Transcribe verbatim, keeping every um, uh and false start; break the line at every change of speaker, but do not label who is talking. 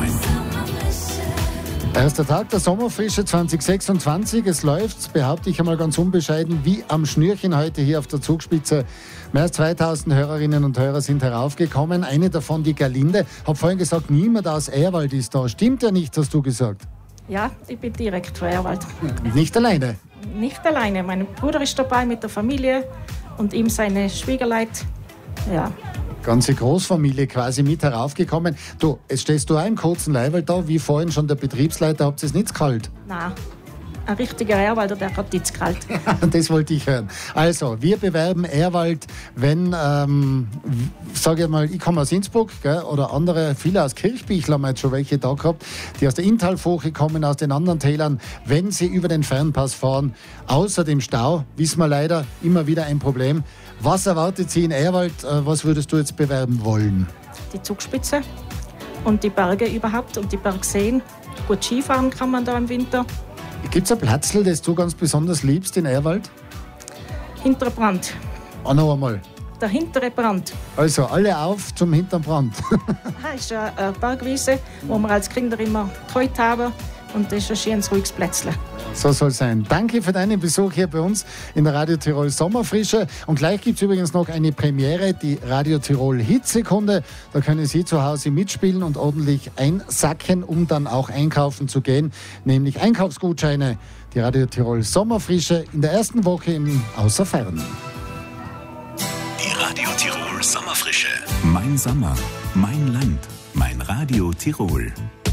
Erster Tag der Sommerfrische zwanzig sechsundzwanzig. Es läuft, behaupte ich einmal ganz unbescheiden, wie am Schnürchen heute hier auf der Zugspitze. Mehr als zweitausend Hörerinnen und Hörer sind heraufgekommen. Eine davon, die Gerlinde. Ich habe vorhin gesagt, niemand aus Ehrwald ist da. Stimmt ja nicht, hast du gesagt?
Ja, ich bin direkt von Ehrwald.
Nicht alleine?
Nicht alleine. Mein Bruder ist dabei mit der Familie und ihm seine Schwiegerleut. Ja.
Ganze Großfamilie quasi mit heraufgekommen. Du, jetzt stehst du auch im kurzen Leiberl da, wie vorhin schon der Betriebsleiter. Habt ihr es nicht kalt?
Nein, ein richtiger Ehrwalder, der hat nichts kalt.
Das wollte ich hören. Also, wir bewerben Ehrwald, wenn, ähm, sage ich mal, ich komme aus Innsbruck, gell, oder andere, viele aus Kirchbichel haben wir jetzt schon welche da gehabt, die aus der Inntalfurche kommen, aus den anderen Tälern, wenn sie über den Fernpass fahren. Außer dem Stau, wissen wir leider, immer wieder ein Problem. Was erwartet Sie in Ehrwald? Was würdest du jetzt bewerben wollen?
Die Zugspitze und die Berge überhaupt und die Bergseen. Gut Skifahren kann man da im Winter.
Gibt es ein Platzl, das du ganz besonders liebst in Ehrwald?
Hinterer Brand.
Ah, noch einmal.
Der hintere Brand.
Also alle auf zum hinteren Brand.
Das ist eine Bergwiese, wo wir als Kinder immer geheut haben. Und das ist ein schönes, ruhiges Plätzle.
So soll es sein. Danke für deinen Besuch hier bei uns in der Radio Tirol Sommerfrische. Und gleich gibt es übrigens noch eine Premiere, die Radio Tirol Hitsekunde. Da können Sie zu Hause mitspielen und ordentlich einsacken, um dann auch einkaufen zu gehen. Nämlich Einkaufsgutscheine. Die Radio Tirol Sommerfrische in der ersten Woche im Außerfern.
Die Radio Tirol Sommerfrische. Mein Sommer, mein Land, mein Radio Tirol.